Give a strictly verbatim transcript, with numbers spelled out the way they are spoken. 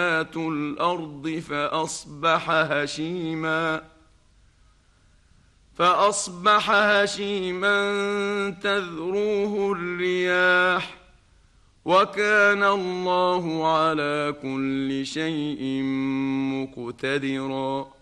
الأرض فأصبح هشيما فأصبح هشيما تذروه الرياح وكان الله على كل شيء مقتدرا.